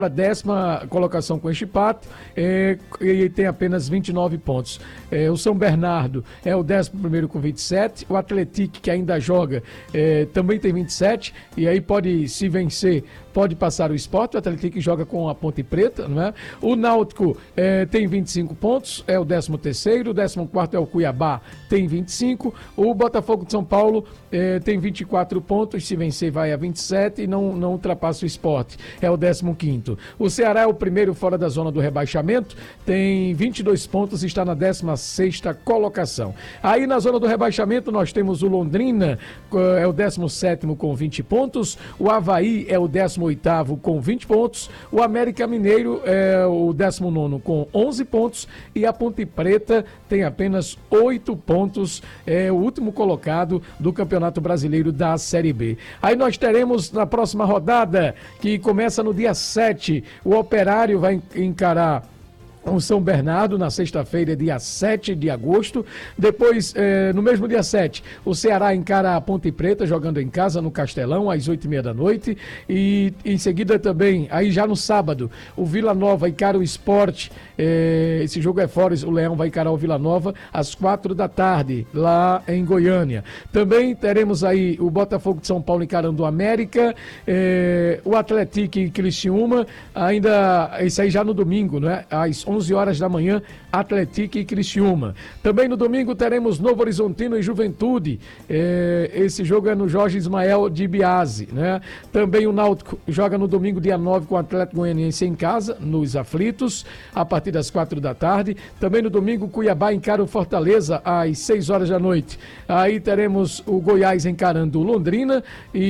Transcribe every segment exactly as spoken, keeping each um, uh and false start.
a décima colocação com este empate, é, e tem apenas vinte e nove pontos. É, o São Bernardo é o décimo primeiro com vinte e sete, o Atlético, que ainda joga, é, também tem vinte e sete, e aí pode, se vencer, pode passar o Sport. O Atlético joga com a Ponte Preta, não é? O Náutico é, tem vinte e cinco pontos, é o décimo terceiro, o décimo quarto é o Cuiabá, tem vinte e cinco, o Botafogo de São Paulo é, tem vinte e quatro pontos, se vencer vai a vinte e sete e não, não ultrapassa o Sport, é o décimo quinto. O Ceará é o primeiro fora da zona do rebaixamento, tem vinte e dois pontos e está na décima sexta colocação. Aí na zona do rebaixamento nós temos o Londrina, é o décimo sétimo com vinte pontos, o Avaí é o décimo oitavo com vinte pontos, o América Mineiro é o décimo nono com onze pontos e a Ponte Preta tem apenas oito pontos, é o último colocado do Campeonato Brasileiro da Série B. Aí nós teremos na próxima rodada, que começa no dia sete, o Operário vai encarar o São Bernardo na sexta-feira, dia sete de agosto. Depois, eh, no mesmo dia sete, o Ceará encara a Ponte Preta, jogando em casa no Castelão, às oito e meia da noite. E em seguida também, aí já no sábado, o Vila Nova encara o Sport. Eh, esse jogo é fora, o Leão vai encarar o Vila Nova às quatro da tarde, lá em Goiânia. Também teremos aí o Botafogo de São Paulo encarando o América, eh, o Atlético e Criciúma, ainda, isso aí já no domingo, né? Às onze horas da manhã, Atlético e Criciúma. Também no domingo teremos Novo Horizontino e Juventude. É, esse jogo é no Jorge Ismael de Biase, né? Também o Náutico joga no domingo, dia nove, com o Atlético Goianiense em casa, nos Aflitos, a partir das quatro da tarde. Também no domingo, Cuiabá encara o Fortaleza às seis horas da noite. Aí teremos o Goiás encarando o Londrina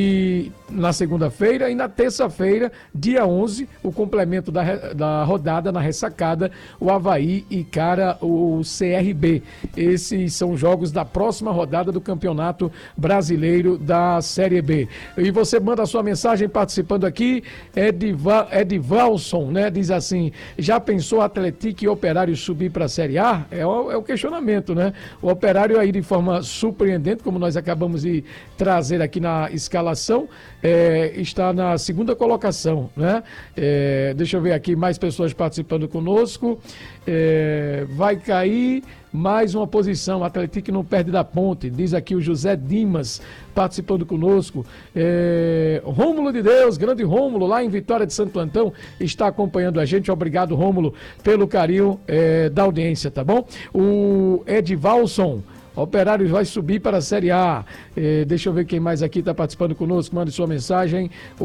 e na segunda-feira, e na terça-feira, dia onze, o complemento da, da rodada na ressacada, o Avaí encara o C R B. Esses são jogos da próxima rodada do Campeonato Brasileiro da Série B. E você manda a sua mensagem participando aqui, Ediva, Edivalson, né? Diz assim: já pensou Atlético e Operário subir para a Série A? É o, é o questionamento, né? O Operário aí de forma surpreendente, como nós acabamos de trazer aqui na escalação, é, está na segunda colocação, né? É, deixa eu ver aqui mais pessoas participando conosco. É, vai cair mais uma posição, o Atlético não perde da Ponte, diz aqui o José Dimas participando conosco. é, Rômulo de Deus, grande Rômulo, lá em Vitória de Santo Antão, está acompanhando a gente. Obrigado, Rômulo, pelo carinho é, da audiência, tá bom? O Edivalson: Operário vai subir para a Série A. Eh, deixa eu ver quem mais aqui está participando conosco. Mande sua mensagem.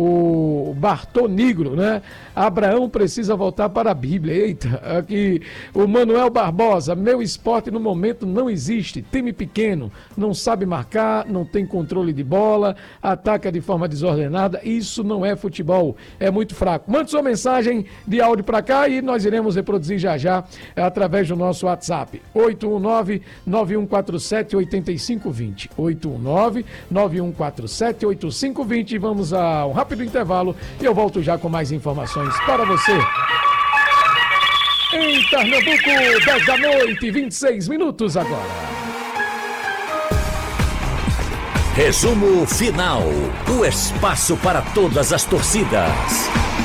O Bartô Negro, né? Abraão precisa voltar para a Bíblia. Eita, aqui o Manuel Barbosa: meu esporte no momento não existe. Time pequeno, não sabe marcar, não tem controle de bola, ataca de forma desordenada. Isso não é futebol, é muito fraco. Mande sua mensagem de áudio para cá e nós iremos reproduzir já já através do nosso WhatsApp. oito um nove, nove um quatro sete, oito cinco dois zero. oito um nove, nove um quatro sete, oito cinco dois zero. Vamos a um rápido intervalo e eu volto já com mais informações para você. Em Pernambuco, dez da noite, vinte e seis minutos agora. Resumo final. O espaço para todas as torcidas.